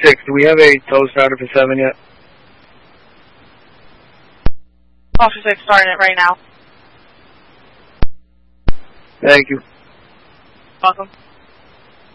6, do we have a tow starter for 7 yet? Officer 6 starting it right now. Thank you. Welcome.